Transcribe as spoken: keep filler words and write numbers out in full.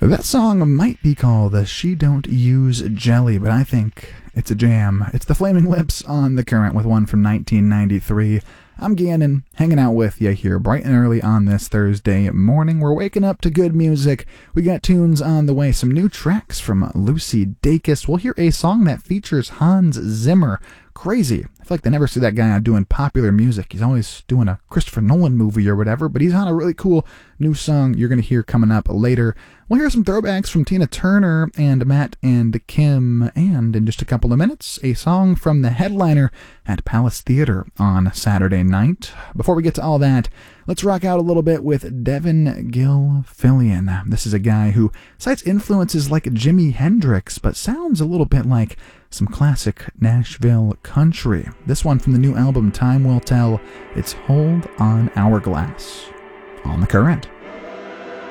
That song might be called She Don't Use Jelly, but I think it's a jam. It's the Flaming Lips on The Current with one from nineteen ninety-three. I'm Gannon, hanging out with you here bright and early on this Thursday morning. We're waking up to good music. We got tunes on the way, some new tracks from Lucy Dacus. We'll hear a song that features Hans Zimmer. Crazy. I feel like they never see that guy out doing popular music. He's always doing a Christopher Nolan movie or whatever, but he's on a really cool new song you're going to hear coming up later. We'll hear some throwbacks from Tina Turner and Matt and Kim, and in just a couple of minutes, a song from the headliner at Palace Theater on Saturday night. Before we get to all that, let's rock out a little bit with Devin Gilfillian. This is a guy who cites influences like Jimi Hendrix, but sounds a little bit like some classic Nashville country. This one from the new album Time Will Tell. It's Hold on Hourglass on The Current.